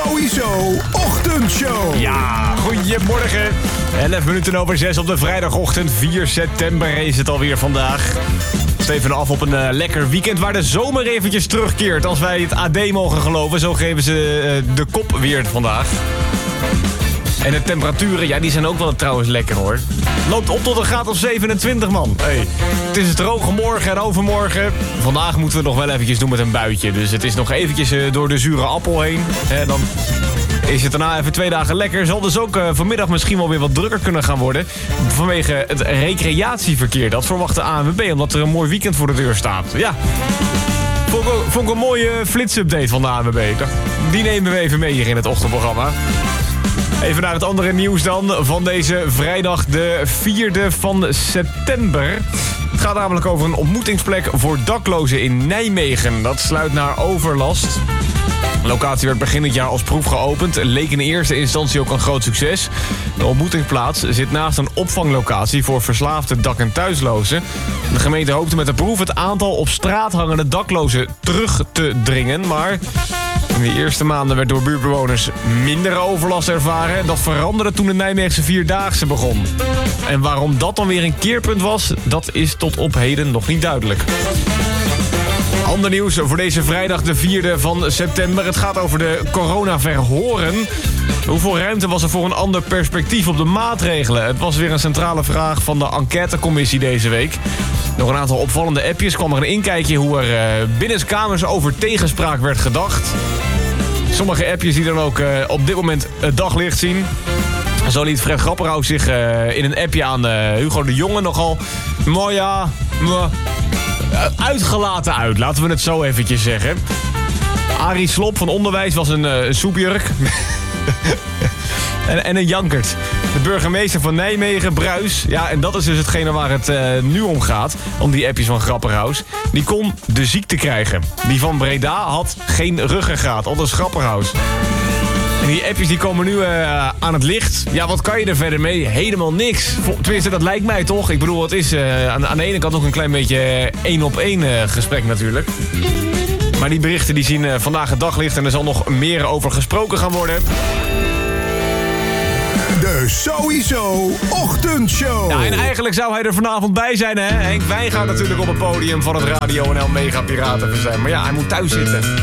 Sowieso Ochtendshow. Ja, goedemorgen. 11 minuten over 6 op de vrijdagochtend. 4 september is het alweer vandaag. Steven af op een lekker weekend waar de zomer eventjes terugkeert. Als wij het AD mogen geloven, zo geven ze de kop weer vandaag. En de temperaturen, ja, die zijn ook wel trouwens lekker hoor. Loopt op tot een graad of 27 man. Hey. Het is droog morgen en overmorgen. Vandaag moeten we nog wel eventjes doen met een buitje. Dus het is nog eventjes door de zure appel heen. Dan is het daarna even 2 dagen lekker. Zal dus ook vanmiddag misschien wel weer wat drukker kunnen gaan worden. Vanwege het recreatieverkeer. Dat verwacht de ANWB, omdat er een mooi weekend voor de deur staat. Ja. Vond ik een mooie flitsupdate van de ANWB. Ik dacht, die nemen we even mee hier in het ochtendprogramma. Even naar het andere nieuws dan van deze vrijdag de 4e van september. Het gaat namelijk over een ontmoetingsplek voor daklozen in Nijmegen. Dat sluit naar overlast. De locatie werd begin dit jaar als proef geopend. Leek in de eerste instantie ook een groot succes. De ontmoetingsplaats zit naast een opvanglocatie voor verslaafde dak- en thuislozen. De gemeente hoopte met de proef het aantal op straat hangende daklozen terug te dringen. Maar in de eerste maanden werd door buurtbewoners minder overlast ervaren. Dat veranderde toen de Nijmeegse Vierdaagse begon. En waarom dat dan weer een keerpunt was, dat is tot op heden nog niet duidelijk. Ander nieuws voor deze vrijdag de 4e van september. Het gaat over de coronaverhoren. Hoeveel ruimte was er voor een ander perspectief op de maatregelen? Het was weer een centrale vraag van de enquêtecommissie deze week. Door een aantal opvallende appjes kwam er een inkijkje hoe er binnenskamers over tegenspraak werd gedacht. Sommige appjes die dan ook op dit moment het daglicht zien. Zo liet Fred Grapperhaus zich in een appje aan Hugo de Jonge nogal uitgelaten uit. Laten we het zo eventjes zeggen. Arie Slob van Onderwijs was een soepjurk. en een jankert. De burgemeester van Nijmegen, Bruis. Ja, en dat is dus hetgene waar het nu om gaat. Om die appjes van Grapperhaus. Die kon de ziekte krijgen. Die van Breda had geen ruggengraat. Aldus Grapperhaus. En die appjes die komen nu aan het licht. Ja, wat kan je er verder mee? Helemaal niks. Tenminste, dat lijkt mij toch. Ik bedoel, het is aan de ene kant ook een klein beetje 1-op-1 gesprek natuurlijk. Maar die berichten die zien vandaag het daglicht en er zal nog meer over gesproken gaan worden. De Sowieso Ochtendshow. Ja, en eigenlijk zou hij er vanavond bij zijn, hè? Henk Wijngaard natuurlijk op het podium van het Radio NL Mega Piratenfestijn. Maar ja, hij moet thuis zitten.